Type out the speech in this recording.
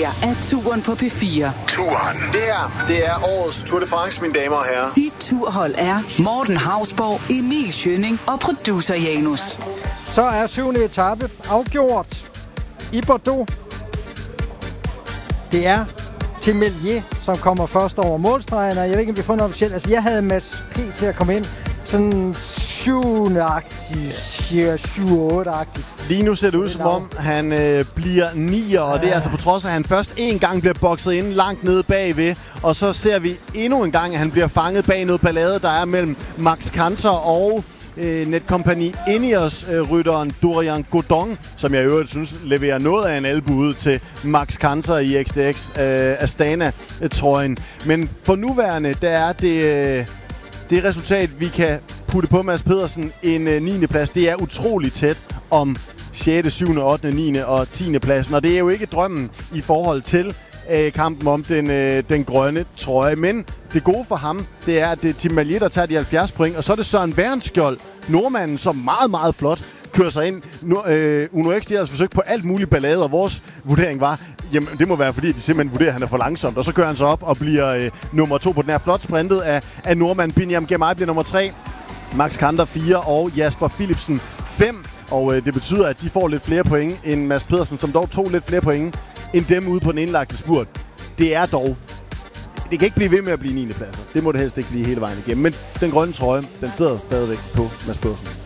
her er Turen på P4. Turen. Det her, det er årets Tour de France, mine damer og herrer. Dit turhold er Morten Hausborg, Emil Schønning og producer Janus. Så er 7. etape afgjort i Bordeaux. Det er Temelier, som kommer først over målstregen, og jeg ved ikke, om vi får noget officielt. Altså, jeg havde Mads P. til at komme ind sådan 7-agtigt, 7-8-agtigt. Lige nu ser det ud, som om han bliver 9'er, og det er altså på trods af, at han først en gang bliver bokset ind langt nede bagved, og så ser vi endnu en gang, at han bliver fanget bag noget ballade, der er mellem Max Kanter og Netcompagnie Ineos-rytteren Dorian Godon, som jeg i øvrigt synes leverer noget af en albu ud til Max Kanter i XTX Astana-trøjen. Men for nuværende, der er det resultat, vi kan putte på Mads Pedersen en 9. plads. Det er utroligt tæt om 6., 7., 8., 9. og 10. pladsen, og det er jo ikke drømmen i forhold til kampen om den grønne trøje. Men det gode for ham, det er, at det er Tim Merlier, der tager de 70 point, og så er det Søren Værenskjold, nordmanden, som meget, meget flot kører sig ind. Uno X, de har forsøgt på alt muligt ballade, og vores vurdering var, jamen det må være, fordi de simpelthen vurderer, at han er for langsomt, og så kører han så op og bliver nummer 2 på den her flot sprintet af nordmanden. Binyam Girmay bliver nummer 3, Max Kanter 4 og Jasper Philipsen 5. Og det betyder, at de får lidt flere point end Mads Pedersen, som dog tog lidt flere point end dem ude på den indlagte spurt. Det er dog... Det kan ikke blive ved med at blive 9. pladser. Det må det helst ikke blive hele vejen igennem. Men den grønne trøje, den sidder stadigvæk på Mads Pedersen.